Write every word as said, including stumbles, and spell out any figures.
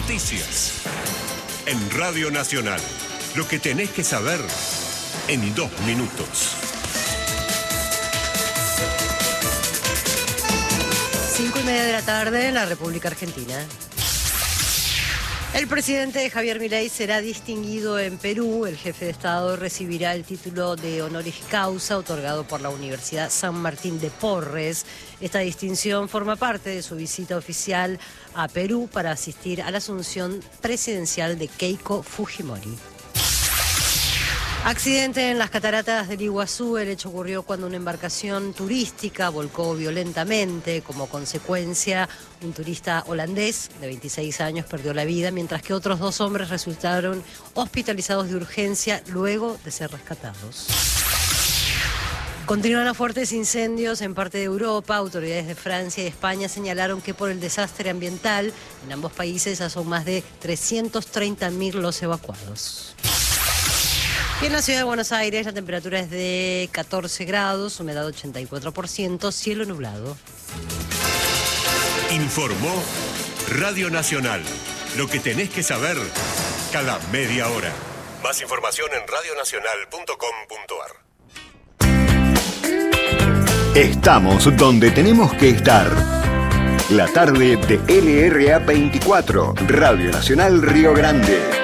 Noticias. En Radio Nacional, lo que tenés que saber en dos minutos. Cinco y media de la tarde en la República Argentina. El presidente Javier Milei será distinguido en Perú. El jefe de Estado recibirá el título de honoris causa otorgado por la Universidad San Martín de Porres. Esta distinción forma parte de su visita oficial a Perú para asistir a la asunción presidencial de Keiko Fujimori. Accidente en las cataratas del Iguazú. El hecho ocurrió cuando una embarcación turística volcó violentamente. Como consecuencia, un turista holandés de veintiséis años perdió la vida, mientras que otros dos hombres resultaron hospitalizados de urgencia luego de ser rescatados. Continúan los fuertes incendios en parte de Europa. Autoridades de Francia y España señalaron que por el desastre ambiental en ambos países ya son más de trescientos treinta mil los evacuados. Y en la ciudad de Buenos Aires la temperatura es de catorce grados, humedad ochenta y cuatro por ciento, cielo nublado. Informó Radio Nacional. Lo que tenés que saber cada media hora. Más información en radio nacional punto com punto a r. Estamos donde tenemos que estar. La tarde de L R A veinticuatro, Radio Nacional Río Grande.